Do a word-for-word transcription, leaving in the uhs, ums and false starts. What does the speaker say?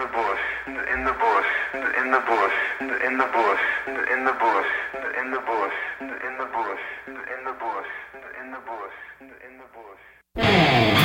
the bush, in the bush, in the bush, in the bush, in the bush, in the bush, in the bush, in the bush, in the bush, in the bush, in the bush.